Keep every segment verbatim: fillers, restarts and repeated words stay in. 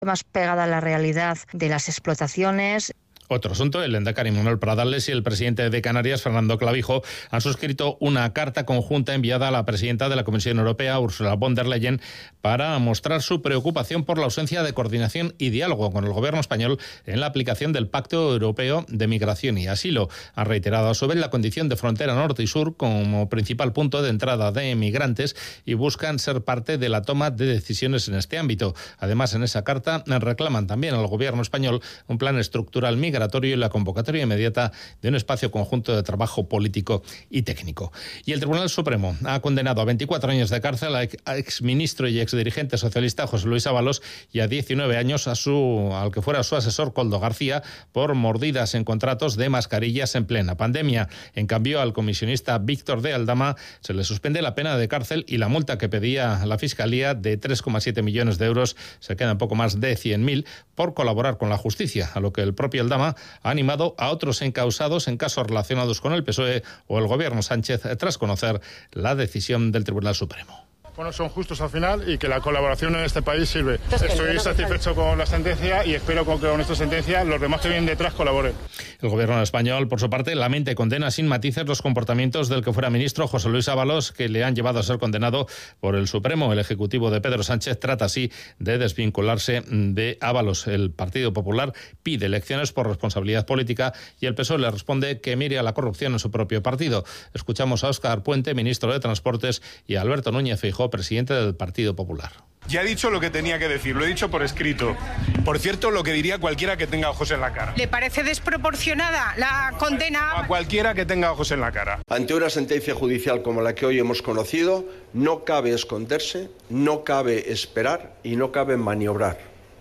más pegada a la realidad de las explotaciones. Otro asunto, el lehendakari Manuel Pradales y el presidente de Canarias, Fernando Clavijo, han suscrito una carta conjunta enviada a la presidenta de la Comisión Europea, Ursula von der Leyen, para mostrar su preocupación por la ausencia de coordinación y diálogo con el gobierno español en la aplicación del Pacto Europeo de Migración y Asilo. Han reiterado a su vez la condición de frontera norte y sur como principal punto de entrada de emigrantes y buscan ser parte de la toma de decisiones en este ámbito. Además, en esa carta reclaman también al gobierno español un plan estructural migratorio y la convocatoria inmediata de un espacio conjunto de trabajo político y técnico. Y el Tribunal Supremo ha condenado a veinticuatro años de cárcel al exministro y exdirigente socialista José Luis Ábalos y a diecinueve años a su, al que fuera su asesor Koldo García por mordidas en contratos de mascarillas en plena pandemia. En cambio, al comisionista Víctor de Aldama se le suspende la pena de cárcel y la multa que pedía la Fiscalía de tres coma siete millones de euros se queda en poco más de cien mil por colaborar con la justicia, a lo que el propio Aldama ha animado a otros encausados en casos relacionados con el P S O E o el gobierno Sánchez tras conocer la decisión del Tribunal Supremo. Bueno, son justos al final y que la colaboración en este país sirve. Estoy satisfecho con la sentencia y espero que con esta sentencia los demás que vienen detrás colaboren. El gobierno español, por su parte, lamenta y condena sin matices los comportamientos del que fuera ministro José Luis Ábalos, que le han llevado a ser condenado por el Supremo. El Ejecutivo de Pedro Sánchez trata así de desvincularse de Ábalos. El Partido Popular pide elecciones por responsabilidad política y el P S O E le responde que mire a la corrupción en su propio partido. Escuchamos a Óscar Puente, ministro de Transportes, y a Alberto Núñez Feijóo, presidente del Partido Popular. Ya he dicho lo que tenía que decir, lo he dicho por escrito. Por cierto, lo que diría cualquiera que tenga ojos en la cara. ¿Le parece desproporcionada la condena? A cualquiera que tenga ojos en la cara. Ante una sentencia judicial como la que hoy hemos conocido, no cabe esconderse, no cabe esperar y no cabe maniobrar.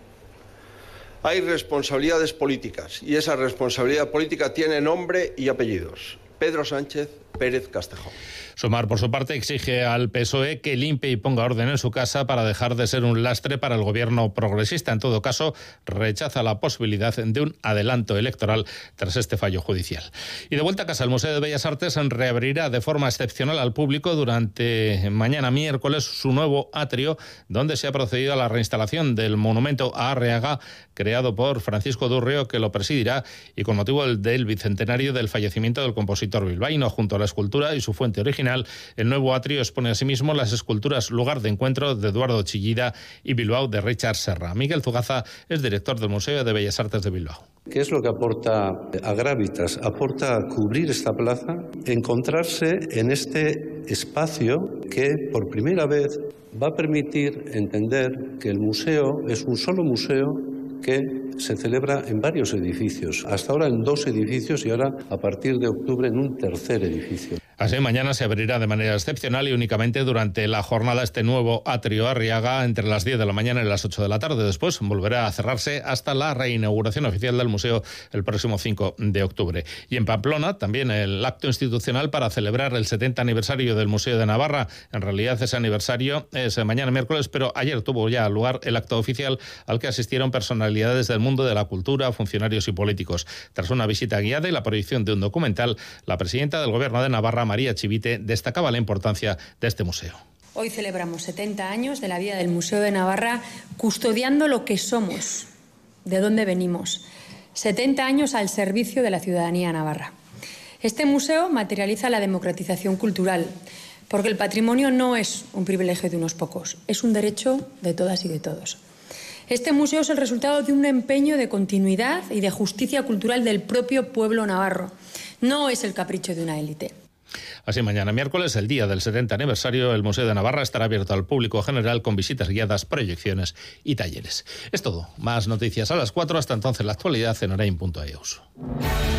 Hay responsabilidades políticas y esa responsabilidad política tiene nombre y apellidos. Pedro Sánchez Pérez Castejón. Sumar, por su parte, exige al P S O E que limpie y ponga orden en su casa para dejar de ser un lastre para el gobierno progresista. En todo caso, rechaza la posibilidad de un adelanto electoral tras este fallo judicial. Y de vuelta a casa, el Museo de Bellas Artes reabrirá de forma excepcional al público durante mañana miércoles su nuevo atrio, donde se ha procedido a la reinstalación del monumento a Arriaga, creado por Francisco Durrio, que lo presidirá, y con motivo del bicentenario del fallecimiento del compositor bilbaíno. Junto a la escultura y su fuente original, el nuevo atrio expone asimismo las esculturas Lugar de Encuentro de Eduardo Chillida y Bilbao de Richard Serra. Miguel Zugaza es director del Museo de Bellas Artes de Bilbao. ¿Qué es lo que aporta a Gravitas? Aporta a cubrir esta plaza, encontrarse en este espacio que por primera vez va a permitir entender que el museo es un solo museo que se celebra en varios edificios, hasta ahora en dos edificios y ahora a partir de octubre en un tercer edificio. Así, mañana se abrirá de manera excepcional y únicamente durante la jornada este nuevo atrio Arriaga entre las diez de la mañana y las ocho de la tarde. Después volverá a cerrarse hasta la reinauguración oficial del museo el próximo cinco de octubre. Y en Pamplona también el acto institucional para celebrar el setenta aniversario del Museo de Navarra. En realidad ese aniversario es mañana miércoles, pero ayer tuvo ya lugar el acto oficial al que asistieron personalidades del mundo de la cultura, funcionarios y políticos. Tras una visita guiada y la proyección de un documental, la presidenta del Gobierno de Navarra, María Chivite, destacaba la importancia de este museo. Hoy celebramos setenta años de la vida del Museo de Navarra, custodiando lo que somos, de dónde venimos. setenta años al servicio de la ciudadanía navarra. Este museo materializa la democratización cultural, porque el patrimonio no es un privilegio de unos pocos, es un derecho de todas y de todos. Este museo es el resultado de un empeño de continuidad y de justicia cultural del propio pueblo navarro. No es el capricho de una élite. Así, mañana miércoles, el día del setenta aniversario, el Museo de Navarra estará abierto al público general con visitas guiadas, proyecciones y talleres. Es todo. Más noticias a las cuatro. Hasta entonces, la actualidad en orain punto e u.